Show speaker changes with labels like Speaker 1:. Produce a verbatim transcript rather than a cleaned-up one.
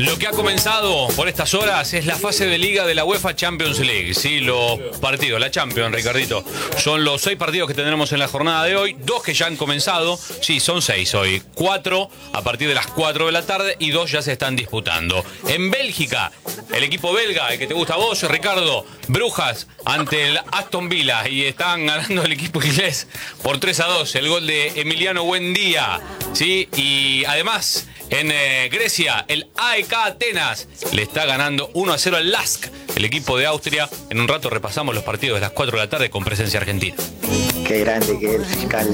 Speaker 1: Lo que ha comenzado por estas horas es la fase de liga de la UEFA Champions League. Sí, los partidos, la Champions, Ricardito. Son los seis partidos que tendremos en la jornada de hoy. Dos que ya han comenzado. Sí, son seis hoy. Cuatro a partir de las cuatro de la tarde y dos ya se están disputando. En Bélgica, el equipo belga, el que te gusta a vos, Ricardo, Brujas ante el Aston Villa. Y están ganando el equipo inglés por tres a dos. El gol de Emiliano Buendía. Sí, y además en eh, Grecia, el A E K Atenas le está ganando uno a cero al Lask, el equipo de Austria. En un rato repasamos los partidos de las cuatro de la tarde con presencia argentina.
Speaker 2: Qué grande que es el fiscal.